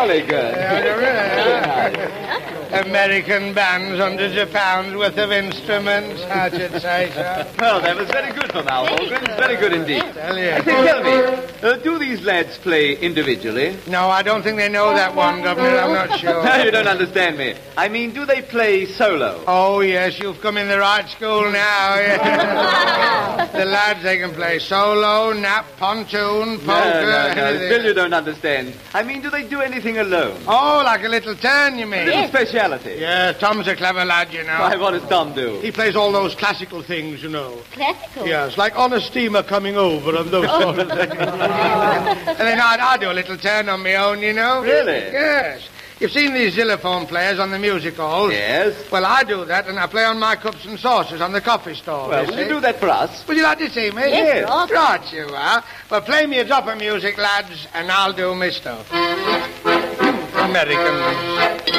jolly good. American bands, hundreds of pounds worth of instruments, I should say so. Well, that was very good from Al Morgan. Very good indeed. Tell you. I say, tell me, do these lads play individually? No, I don't think they know that one, Governor. I'm not sure. No, you don't understand me. I mean, do they play solo? Oh, yes, you've come in the right school now. Yeah. The lads, they can play solo, nap, pontoon, polka, No, anything. still you don't understand. I mean, do they do anything alone? Oh, like a little turn, you mean? Little speciality. Yeah, Tom's a clever lad, you know. Why, what does Tom do? He plays all those classical things, you know. Classical? Yes, like On a Steamer Coming Over and those sort of things. And then I do a little turn on my own, you know. Really? Yes. You've seen these xylophone players on the music halls? Yes. Well, I do that, and I play on my cups and saucers on the coffee stall. Well, will you do that for us? Would you like to see me? Yes, sir. Right, you are. Well, play me a drop of music, lads, and I'll do my stuff. Americans.